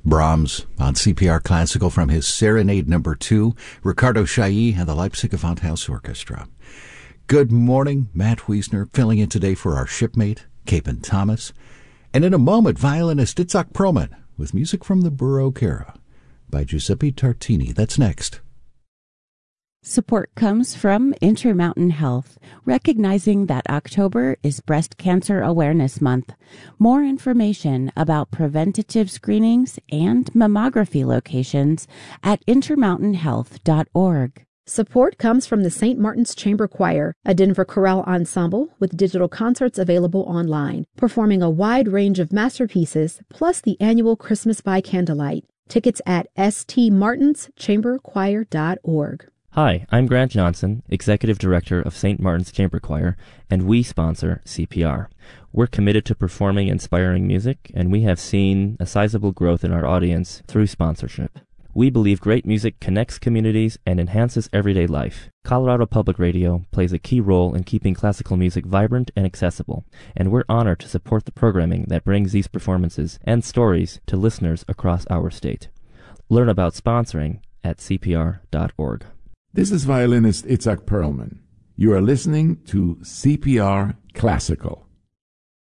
Brahms on CPR Classical from his Serenade No. 2, Ricardo Chailly and the Leipzig Gewandhaus Orchestra. Good morning, Matt Wiesner filling in today for our shipmate, Capen Thomas. And in a moment, violinist Itzhak Perlman with music from the Baroque era by Giuseppe Tartini. That's next. Support comes from Intermountain Health, recognizing that October is Breast Cancer Awareness Month. More information about preventative screenings and mammography locations at intermountainhealth.org. Support comes from the St. Martin's Chamber Choir, a Denver chorale ensemble with digital concerts available online, performing a wide range of masterpieces, plus the annual Christmas by Candlelight. Tickets at stmartinschamberchoir.org. Hi, I'm Grant Johnson, Executive Director of St. Martin's Chamber Choir, and we sponsor CPR. We're committed to performing inspiring music, and we have seen a sizable growth in our audience through sponsorship. We believe great music connects communities and enhances everyday life. Colorado Public Radio plays a key role in keeping classical music vibrant and accessible, and we're honored to support the programming that brings these performances and stories to listeners across our state. Learn about sponsoring at cpr.org. This is violinist Itzhak Perlman. You are listening to CPR Classical.